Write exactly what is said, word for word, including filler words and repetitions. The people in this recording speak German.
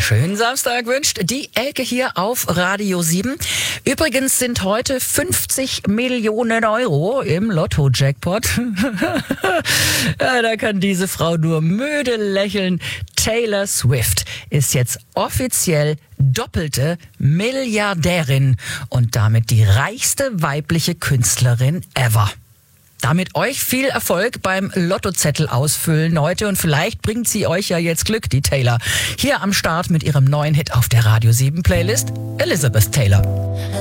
schönen Samstag wünscht die Elke hier auf Radio sieben. Übrigens sind heute fünfzig Millionen Euro im Lotto-Jackpot. Ja, da kann diese Frau nur müde lächeln. Taylor Swift ist jetzt offiziell doppelte Milliardärin und damit die reichste weibliche Künstlerin ever. Damit euch viel Erfolg beim Lottozettel ausfüllen heute und vielleicht bringt sie euch ja jetzt Glück, die Taylor. Hier am Start mit ihrem neuen Hit auf der Radio sieben Playlist, Elizabeth Taylor.